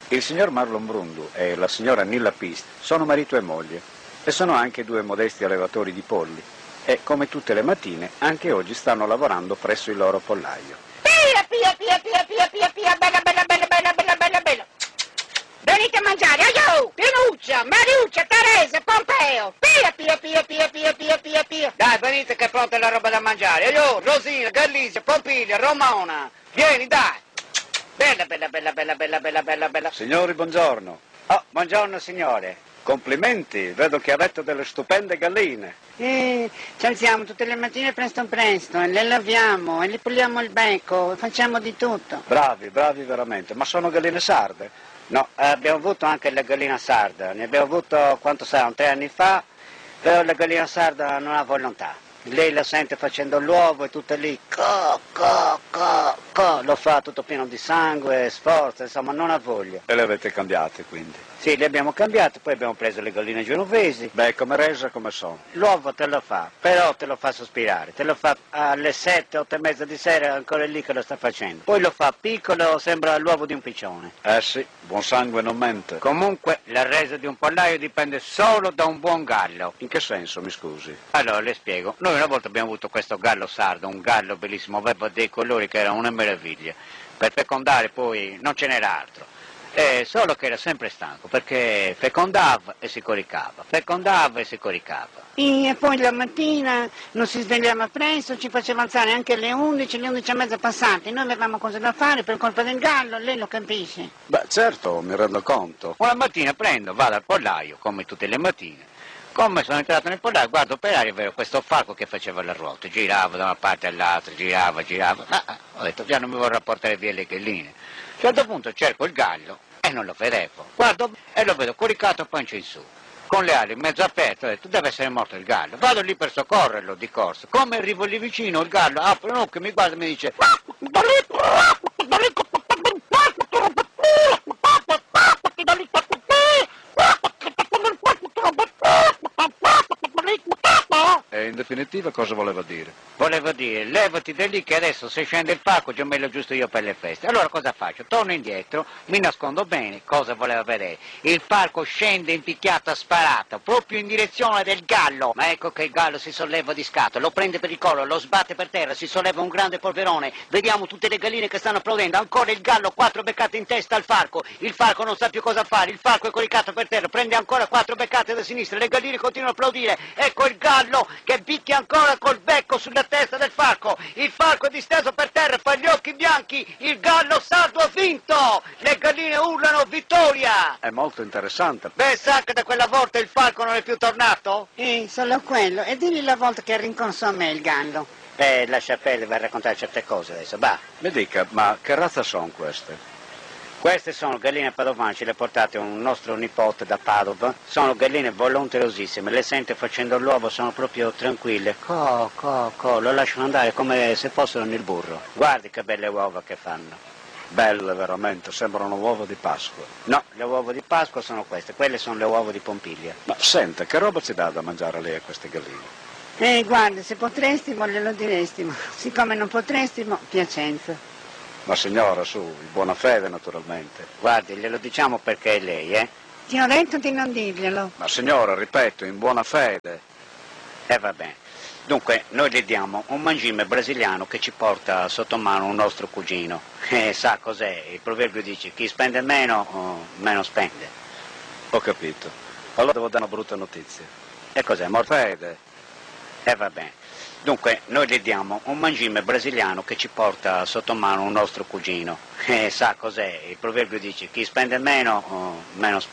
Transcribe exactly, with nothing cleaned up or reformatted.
Il signor Marlon Brundu e la signora Nilla Pist sono marito e moglie e sono anche due modesti allevatori di polli e, come tutte le mattine, anche oggi stanno lavorando presso il loro pollaio. Pia, pia, pia, pia, pia, pia, pia, bella, bella, bella, bella, bella, bella, bella. Venite a mangiare, aiuto! Pianuccia, Mariuccia, Teresa, Pompeo. Pia, pia, pia, pia, pia, pia, pia, pia. Dai, venite che è pronta la roba da mangiare. Aiuto, Rosina, Galizia, Pompilia, Romana. Vieni, dai. Bella, bella, bella, bella, bella, bella, bella, bella. Signori, buongiorno. Oh, buongiorno signore. Complimenti, vedo che avete delle stupende galline. Eh, ci alziamo tutte le mattine presto presto e le laviamo e le puliamo il becco e facciamo di tutto. Bravi, bravi veramente, ma sono galline sarde? No, eh, abbiamo avuto anche la gallina sarda, ne abbiamo avuto, quanto sarà, tre anni fa, però la gallina sarda non ha volontà. Lei la sente facendo l'uovo e tutta lì, co, co, co, co, lo fa tutto pieno di sangue, sforza, insomma non ha voglia. E le avete cambiate quindi? Sì, le abbiamo cambiate, poi abbiamo preso le galline genovesi. Beh, come resa come sono? L'uovo te lo fa, però te lo fa sospirare, te lo fa alle sette, otto e mezza di sera, ancora lì che lo sta facendo. Poi lo fa piccolo, sembra l'uovo di un piccione. Eh sì, buon sangue non mente. Comunque, la resa di un pollaio dipende solo da un buon gallo. In che senso, mi scusi? Allora, le spiego. Noi una volta abbiamo avuto questo gallo sardo, un gallo bellissimo, aveva dei colori che erano una meraviglia. Per fecondare poi non ce n'era altro. Eh, solo che era sempre stanco, perché fecondava e si coricava, fecondava e si coricava. E poi la mattina non si svegliava presto, ci faceva alzare anche alle undici, alle undici e mezza passate. Noi avevamo cose da fare per colpa del gallo, lei lo capisce. Beh, certo, mi rendo conto. Una mattina prendo, vado al pollaio, come tutte le mattine. Come sono entrato nel pollaio, guardo per aria, vedo questo falco che faceva le ruote, girava da una parte all'altra, girava, girava. Ah, ho detto, già non mi vorrà portare via le galline. A un certo punto cerco il gallo e non lo vedevo. Guardo e lo vedo coricato pancia in su, con le ali mezzo aperte. Ho detto, deve essere morto il gallo. Vado lì per soccorrerlo di corsa. Come arrivo lì vicino, il gallo apre un occhio, mi guarda e mi dice... E in definitiva cosa voleva dire? Voleva dire, levati da lì che adesso se scende il falco già me lo giusto io per le feste. Allora cosa faccio? Torno indietro, mi nascondo bene, cosa voleva vedere? Il falco scende in picchiata sparata, proprio in direzione del gallo. Ma ecco che il gallo si solleva di scatto, lo prende per il collo, lo sbatte per terra, si solleva un grande polverone. Vediamo tutte le galline che stanno applaudendo, ancora il gallo, quattro beccate in testa al falco. Il falco non sa più cosa fare, il falco è coricato per terra, prende ancora quattro beccate da sinistra, le galline continuano a applaudire. Ecco il gallo che picchia ancora col becco sulla testa del falco, il falco è disteso per terra, fa gli occhi bianchi, il gallo sardo ha vinto, le galline urlano vittoria. È molto interessante. Beh, sa che da quella volta il falco non è più tornato? Eh, solo quello, e digli la volta che rincontro a me il gallo. Eh, lascia pelle, va a raccontare certe cose adesso, va. Mi dica, ma che razza sono queste? Queste sono galline padovane, ce le ha portate un nostro nipote da Padova, sono galline volonterosissime, le sente facendo l'uovo, sono proprio tranquille, co, co, co, lo lasciano andare come se fossero nel burro. Guardi che belle uova che fanno. Belle veramente, sembrano uova di Pasqua. No, le uova di Pasqua sono queste, quelle sono le uova di Pompiglia. Ma senta, che roba ci dà da mangiare lei a queste galline? Eh, guarda, se potrestimo glielo direstimo, siccome non potrestimo, Piacenza. Ma signora, su, in buona fede naturalmente. Guardi, glielo diciamo perché è lei, eh? Ti ho detto di non dirglielo. Ma signora, ripeto, in buona fede. Eh, va bene. Dunque, noi le diamo un mangime brasiliano che ci porta sotto mano un nostro cugino. E sa cos'è? Il proverbio dice, chi spende meno, oh, meno spende. Ho capito. Allora devo dare una brutta notizia. E cos'è, morto? Fede. Eh, va bene. Dunque, noi le diamo un mangime brasiliano che ci porta sotto mano un nostro cugino. E sa cos'è? Il proverbio dice, chi spende meno, oh, meno spende.